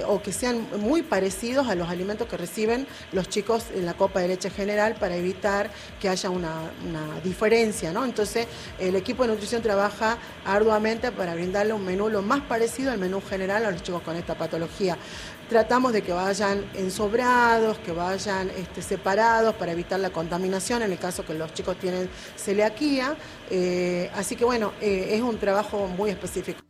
o que sean muy parecidos a los alimentos que reciben los chicos en la copa de leche general para evitar que haya una diferencia, ¿no? Entonces el equipo de nutrición trabaja arduamente para brindarle un menú lo más parecido al menú general a los chicos con esta patología. Tratamos de que vayan ensobrados, que vayan separados para evitar la contaminación en el caso que los chicos tienen celiaquía. Así que bueno, es un trabajo muy específico.